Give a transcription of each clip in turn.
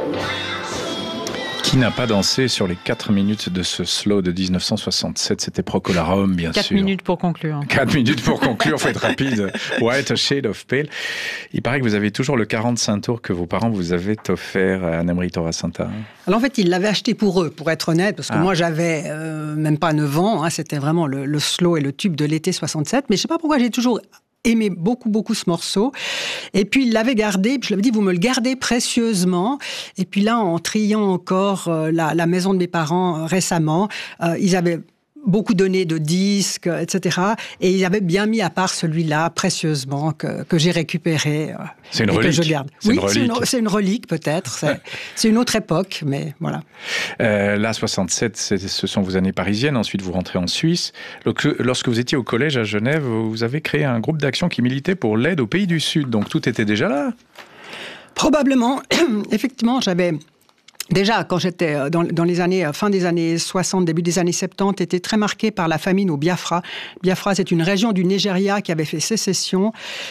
Qui n'a pas dansé sur les 4 minutes de ce slow de 1967? C'était Procol Harum, bien 4 sûr. 4 minutes pour conclure. 4 minutes pour conclure, faut être rapide. White, a shade of pale. Il paraît que vous avez toujours le 45 tours que vos parents vous avaient offert à Anna-Marie Torasanta. Alors en fait, ils l'avaient acheté pour eux, pour être honnête, parce que moi j'avais même pas 9 ans, hein, c'était vraiment le slow et le tube de l'été 67, mais je sais pas pourquoi j'ai toujours aimé beaucoup ce morceau. Et puis, il l'avait gardé. Puis je lui avais dit, vous me le gardez précieusement. Et puis là, en triant encore la maison de mes parents récemment, ils avaient beaucoup donné de disques, etc. Et ils avaient bien mis à part celui-là, précieusement, que j'ai récupéré. C'est une relique. Que je garde. C'est oui, une relique. c'est une relique, peut-être. C'est une autre époque, mais voilà. Là, 67, ce sont vos années parisiennes. Ensuite, vous rentrez en Suisse. Lorsque vous étiez au collège à Genève, vous avez créé un groupe d'action qui militait pour l'aide aux pays du Sud. Donc, tout était déjà là. Probablement. Effectivement, j'avais... Déjà, quand j'étais dans les années, fin des années 60, début des années 70, était très marqué par la famine au Biafra. Biafra, c'est une région du Nigeria qui avait fait sécession.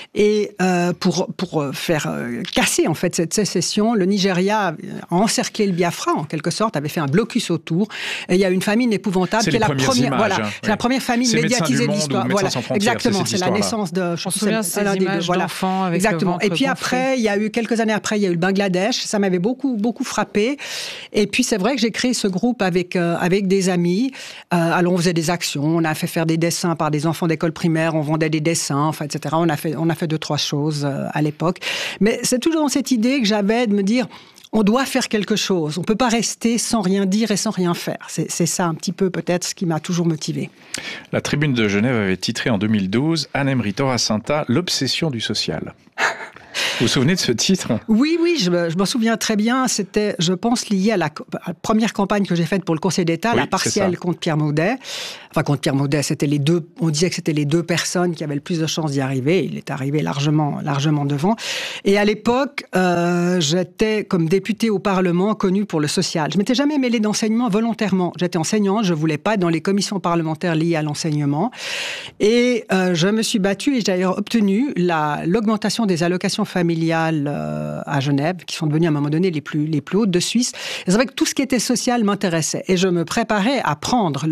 Et pour faire casser, en fait, cette sécession, le Nigeria a encerclé le Biafra, en quelque sorte, avait fait un blocus autour. Et il y a une famine épouvantable qui est la première, images, voilà, c'est la première famine médiatisée de l'histoire. Voilà, exactement, c'est la naissance de... On se souvient de ces images d'enfants avec exactement. le ventre Et puis gonflé. après, il y a eu, quelques années après, il y a eu le Bangladesh. Ça m'avait beaucoup frappé. Et puis, c'est vrai que j'ai créé ce groupe avec des amis. Alors, on faisait des actions, on a fait faire des dessins par des enfants d'école primaire, on vendait des dessins, enfin, etc. On a fait 2-3 choses à l'époque. Mais c'est toujours dans cette idée que j'avais de me dire, on doit faire quelque chose. On ne peut pas rester sans rien dire et sans rien faire. C'est ça un petit peu peut-être ce qui m'a toujours motivée. La Tribune de Genève avait titré en 2012 Anna-Marie Torasanta, l'obsession du social. Vous vous souvenez de ce titre ? Oui, je m'en souviens très bien. C'était, je pense, lié à la première campagne que j'ai faite pour le Conseil d'État, la partielle contre Pierre Maudet. Enfin, contre Pierre Maudet, c'était les deux. On disait que c'était les deux personnes qui avaient le plus de chances d'y arriver. Il est arrivé largement devant. Et à l'époque, j'étais comme députée au Parlement connue pour le social. Je m'étais jamais mêlée d'enseignement volontairement. J'étais enseignante, je voulais pas être dans les commissions parlementaires liées à l'enseignement. Et je me suis battue et j'ai d'ailleurs obtenu l'augmentation des allocations familiales à Genève, qui sont devenues à un moment donné les plus hautes de Suisse. Et c'est vrai que tout ce qui était social m'intéressait. Et je me préparais à prendre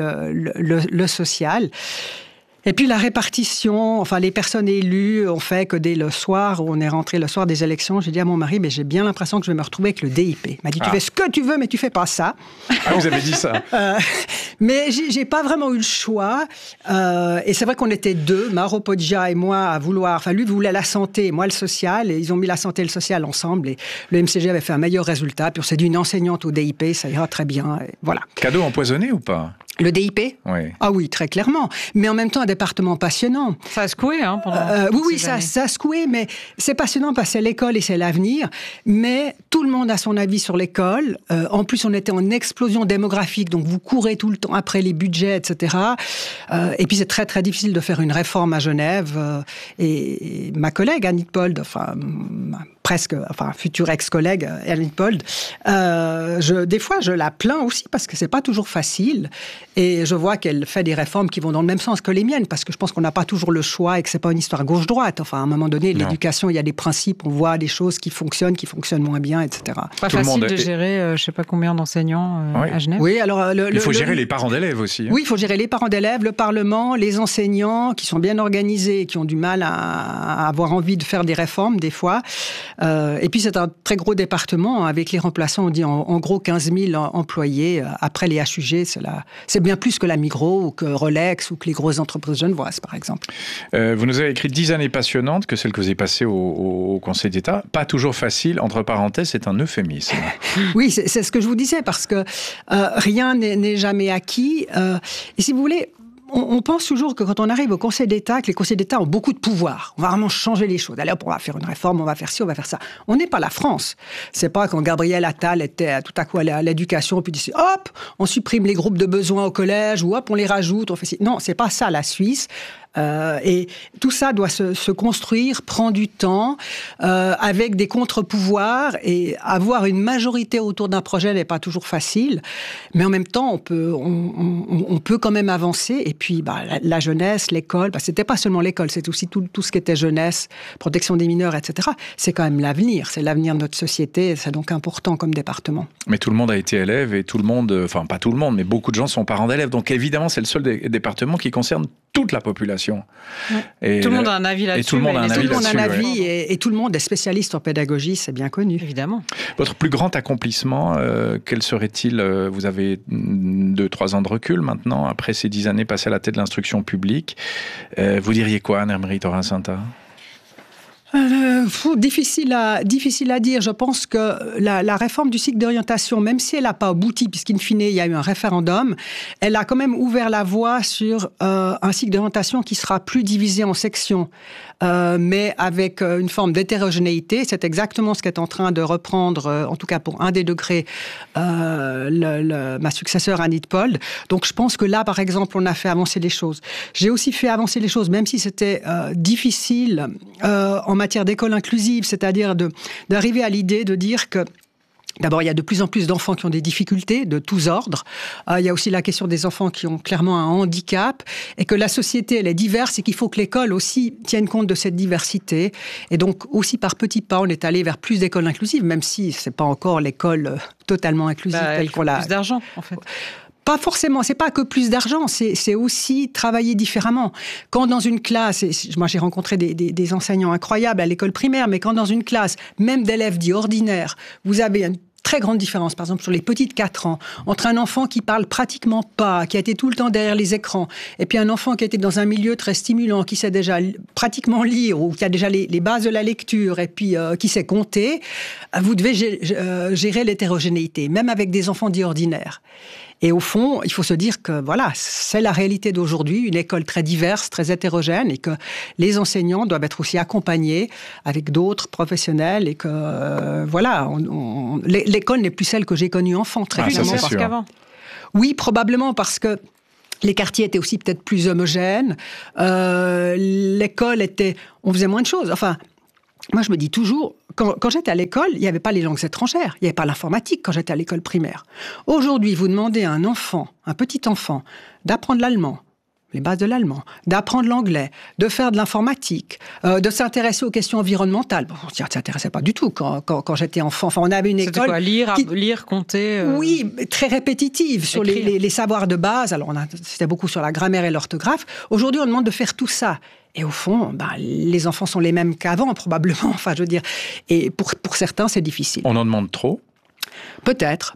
le social. Et puis la répartition, enfin les personnes élues ont fait que dès le soir, où on est rentré le soir des élections, j'ai dit à mon mari, mais j'ai bien l'impression que je vais me retrouver avec le DIP. Il m'a dit, tu fais ce que tu veux, mais tu fais pas ça. Ah, vous avez dit ça. Mais j'ai pas vraiment eu le choix. Et c'est vrai qu'on était deux, Mauro Poggia et moi, à vouloir... Enfin, lui voulait la santé, et moi le social. Et ils ont mis la santé et le social ensemble. Et le MCG avait fait un meilleur résultat. Puis on s'est dit, une enseignante au DIP, ça ira très bien. Et voilà. Cadeau empoisonné ou pas ? Le DIP ? Oui. Ah oui, très clairement. Mais en même temps, un département passionnant. Ça a secoué, hein, pendant oui, ça a secoué, mais c'est passionnant parce que c'est l'école et c'est l'avenir. Mais tout le monde a son avis sur l'école. En plus, on était en explosion démographique, donc vous courez tout le temps après les budgets, etc. Et puis, c'est très, très difficile de faire une réforme à Genève. Et ma collègue, Annie Pold, future ex-collègue, Annie Pold, des fois, je la plains aussi parce que c'est pas toujours facile. Et je vois qu'elle fait des réformes qui vont dans le même sens que les miennes, parce que je pense qu'on n'a pas toujours le choix et que c'est pas une histoire gauche-droite. Enfin, à un moment donné, l'éducation, il y a des principes, on voit des choses qui fonctionnent moins bien, etc. Pas facile de gérer, je sais pas combien d'enseignants à Genève. Oui, alors il faut gérer les parents d'élèves aussi. Hein. Oui, il faut gérer les parents d'élèves, le Parlement, les enseignants qui sont bien organisés et qui ont du mal à avoir envie de faire des réformes des fois. Et puis c'est un très gros département avec les remplaçants, on dit en gros 15 000 employés. Après les HUG, c'est bien plus que la Migros ou que Rolex ou que les grosses entreprises genevoises, par exemple. Vous nous avez écrit 10 années passionnantes, que celles que vous avez passées au Conseil d'État. Pas toujours facile, entre parenthèses, c'est un euphémisme. Oui, c'est ce que je vous disais, parce que rien n'est jamais acquis. Et si vous voulez... On pense toujours que quand on arrive au Conseil d'État, que les conseils d'État ont beaucoup de pouvoir. On va vraiment changer les choses. Allez hop, on va faire une réforme, on va faire ci, on va faire ça. On n'est pas la France. C'est pas quand Gabriel Attal était tout à coup à l'éducation, puis disait hop, on supprime les groupes de besoins au collège, ou hop, on les rajoute, on fait ci. Non, c'est pas ça la Suisse. Et tout ça doit se construire, prend du temps, avec des contre-pouvoirs, et avoir une majorité autour d'un projet n'est pas toujours facile, mais en même temps, on peut quand même avancer. Et puis, la jeunesse, l'école, c'était pas seulement l'école, c'est aussi tout ce qui était jeunesse, protection des mineurs, etc. C'est quand même l'avenir, c'est l'avenir de notre société, c'est donc important comme département. Mais tout le monde a été élève et tout le monde, enfin pas tout le monde, mais beaucoup de gens sont parents d'élèves. Donc évidemment, c'est le seul département qui concerne toute la population. Ouais. Et tout le monde a un avis là-dessus. Et tout le monde a un avis, et tout le monde est spécialiste en pédagogie, c'est bien connu. Évidemment. Votre plus grand accomplissement, quel serait-il? Vous avez 2-3 ans de recul maintenant, après ces 10 années passées à la tête de l'instruction publique. Vous diriez quoi, Anne-Marie Torrent-Santa? Difficile à dire. Je pense que la réforme du cycle d'orientation, même si elle n'a pas abouti, puisqu'in fine, il y a eu un référendum, elle a quand même ouvert la voie sur un cycle d'orientation qui sera plus divisé en sections, mais avec une forme d'hétérogénéité. C'est exactement ce qu'est en train de reprendre, en tout cas pour un des degrés, ma successeur Annie Pold. Donc je pense que là, par exemple, on a fait avancer les choses. J'ai aussi fait avancer les choses, même si c'était difficile en matière d'école inclusive, c'est-à-dire d'arriver à l'idée de dire que d'abord, il y a de plus en plus d'enfants qui ont des difficultés de tous ordres. Il y a aussi la question des enfants qui ont clairement un handicap, et que la société, elle est diverse, et qu'il faut que l'école aussi tienne compte de cette diversité. Et donc, aussi par petits pas, on est allé vers plus d'écoles inclusives, même si c'est pas encore l'école totalement inclusive telle qu'on l'a. Plus d'argent, en fait. Pas forcément, c'est pas que plus d'argent, c'est aussi travailler différemment. Quand dans une classe, moi j'ai rencontré des enseignants incroyables à l'école primaire, mais quand dans une classe, même d'élèves dits ordinaires, vous avez une très grande différence, par exemple sur les petites 4 ans, entre un enfant qui parle pratiquement pas, qui a été tout le temps derrière les écrans, et puis un enfant qui a été dans un milieu très stimulant, qui sait déjà pratiquement lire, ou qui a déjà les bases de la lecture, et puis qui sait compter, vous devez gérer l'hétérogénéité, même avec des enfants dits ordinaires. Et au fond, il faut se dire que voilà, c'est la réalité d'aujourd'hui, une école très diverse, très hétérogène, et que les enseignants doivent être aussi accompagnés avec d'autres professionnels, et que voilà, l'école n'est plus celle que j'ai connue enfant, très clairement. Parce qu'avant. Oui, probablement parce que les quartiers étaient aussi peut-être plus homogènes. L'école était, on faisait moins de choses. Enfin, moi je me dis toujours, quand j'étais à l'école, il n'y avait pas les langues étrangères, il n'y avait pas l'informatique quand j'étais à l'école primaire. Aujourd'hui, vous demandez à un enfant, un petit enfant, d'apprendre l'allemand, les bases de l'allemand, d'apprendre l'anglais, de faire de l'informatique, de s'intéresser aux questions environnementales. Bon, on ne s'intéressait pas du tout quand j'étais enfant. Enfin, on avait une école... C'était quoi, lire, compter Oui, très répétitive sur les savoirs de base. Alors, c'était beaucoup sur la grammaire et l'orthographe. Aujourd'hui, on demande de faire tout ça. Et au fond, les enfants sont les mêmes qu'avant, probablement. Enfin, je veux dire, et pour certains, c'est difficile. On en demande trop ? Peut-être.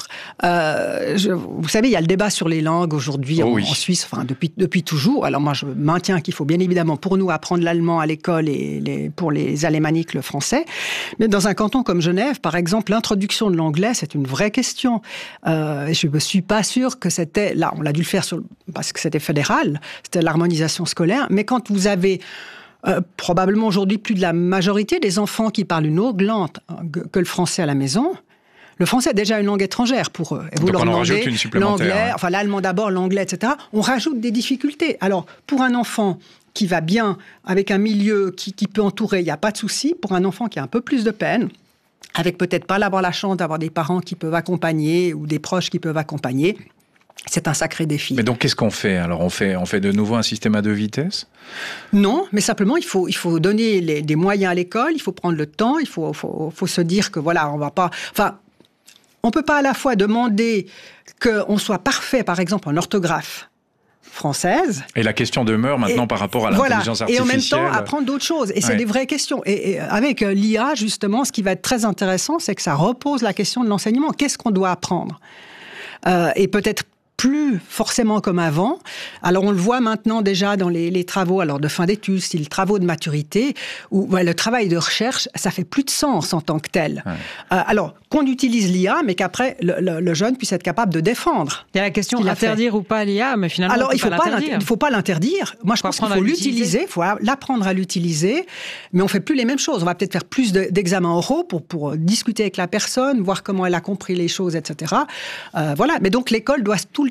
Vous savez, il y a le débat sur les langues aujourd'hui en Suisse, enfin depuis toujours. Alors moi, je maintiens qu'il faut bien évidemment pour nous apprendre l'allemand à l'école et pour les alémaniques le français. Mais dans un canton comme Genève, par exemple, l'introduction de l'anglais, c'est une vraie question. Je ne suis pas sûre que c'était là. On l'a dû le faire parce que c'était fédéral, c'était l'harmonisation scolaire. Mais quand vous avez probablement aujourd'hui plus de la majorité des enfants qui parlent une autre langue que le français à la maison. Le français est déjà une langue étrangère pour eux. Et vous donc on en rajoute une supplémentaire. L'anglais, enfin l'allemand d'abord, l'anglais, etc. On rajoute des difficultés. Alors, pour un enfant qui va bien, avec un milieu qui peut entourer, il n'y a pas de souci. Pour un enfant qui a un peu plus de peine, avec peut-être pas avoir la chance d'avoir des parents qui peuvent accompagner ou des proches qui peuvent accompagner, c'est un sacré défi. Mais donc, qu'est-ce qu'on fait? Alors, on fait de nouveau un système à 2 vitesses? Non, mais simplement, il faut donner des moyens à l'école, il faut prendre le temps, il faut se dire que voilà, on va pas... Enfin, on ne peut pas à la fois demander qu'on soit parfait, par exemple, en orthographe française. Et la question demeure maintenant par rapport à l'intelligence artificielle. Et en même temps, apprendre d'autres choses. Et c'est des vraies questions. Et avec l'IA, justement, ce qui va être très intéressant, c'est que ça repose la question de l'enseignement. Qu'est-ce qu'on doit apprendre ? Et peut-être plus forcément comme avant. Alors, on le voit maintenant déjà dans les travaux de fin d'études, style travaux de maturité, où le travail de recherche, ça fait plus de sens en tant que tel. Ouais. Alors, qu'on utilise l'IA, mais qu'après, le jeune puisse être capable de défendre. Il y a la question d'interdire ou pas l'IA, mais finalement, alors, il ne faut pas l'interdire. Moi, je pense qu'il faut l'utiliser, il faut l'apprendre à l'utiliser, mais on ne fait plus les mêmes choses. On va peut-être faire plus d'examens oraux pour discuter avec la personne, voir comment elle a compris les choses, etc. Voilà. Mais donc, l'école doit tout le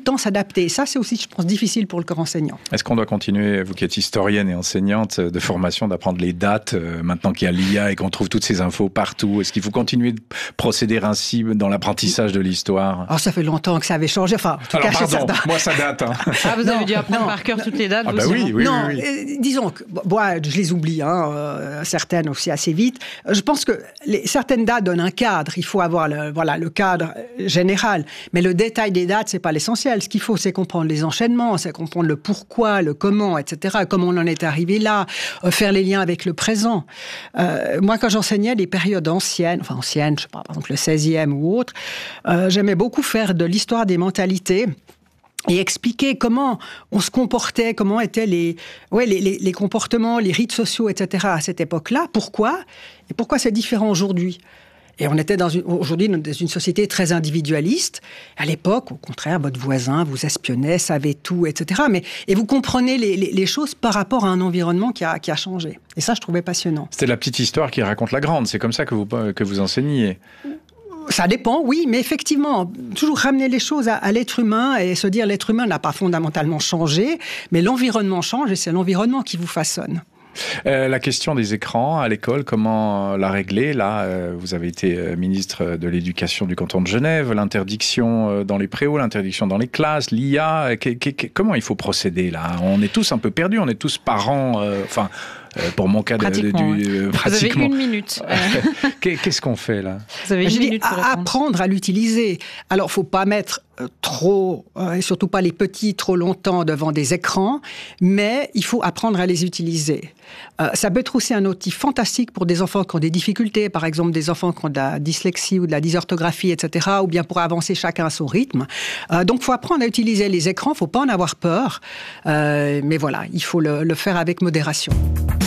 temps s'adapter. Et ça, c'est aussi, je pense, difficile pour le corps enseignant. Est-ce qu'on doit continuer, vous qui êtes historienne et enseignante de formation, d'apprendre les dates, maintenant qu'il y a l'IA et qu'on trouve toutes ces infos partout? Est-ce qu'il faut continuer de procéder ainsi dans l'apprentissage de l'histoire? Alors, ça fait longtemps que ça avait changé. Enfin, en tout cas, chez certains. Moi, ça date. Hein. Ah, vous avez dû apprendre par cœur toutes les dates? Ah bah oui. Disons que, moi, je les oublie, certaines aussi assez vite. Je pense que certaines dates donnent un cadre. Il faut avoir le cadre général. Mais le détail des dates, c'est pas l'essentiel. Ce qu'il faut, c'est comprendre les enchaînements, c'est comprendre le pourquoi, le comment, etc. Comment on en est arrivé là, faire les liens avec le présent. Moi, quand j'enseignais les périodes anciennes, je sais pas, par exemple le 16e ou autre, j'aimais beaucoup faire de l'histoire des mentalités et expliquer comment on se comportait, comment étaient les comportements, les rites sociaux, etc. à cette époque-là. Pourquoi? Et pourquoi c'est différent aujourd'hui? Et on était aujourd'hui dans une société très individualiste. À l'époque, au contraire, votre voisin vous espionnait, savait tout, etc. Et vous comprenez les choses par rapport à un environnement qui a changé. Et ça, je trouvais passionnant. C'était la petite histoire qui raconte la grande. C'est comme ça que vous enseigniez. Ça dépend, oui, mais effectivement, toujours ramener les choses à l'être humain et se dire l'être humain n'a pas fondamentalement changé, mais l'environnement change et c'est l'environnement qui vous façonne. La question des écrans à l'école, comment la régler? Là, vous avez été ministre de l'Éducation du canton de Genève, l'interdiction dans les préaux, l'interdiction dans les classes, l'IA, comment il faut procéder là? On est tous un peu perdus, on est tous parents, pour mon cas, pratiquement. Vous avez 1 minute. Qu'est-ce qu'on fait là? Vous avez 1 minute pour répondre. Apprendre à l'utiliser. Alors, faut pas mettre trop, et surtout pas les petits, trop longtemps devant des écrans, mais il faut apprendre à les utiliser. Ça peut être aussi un outil fantastique pour des enfants qui ont des difficultés, par exemple des enfants qui ont de la dyslexie ou de la dysorthographie, etc., ou bien pour avancer chacun à son rythme. Donc, il faut apprendre à utiliser les écrans, il ne faut pas en avoir peur, mais voilà, il faut le faire avec modération.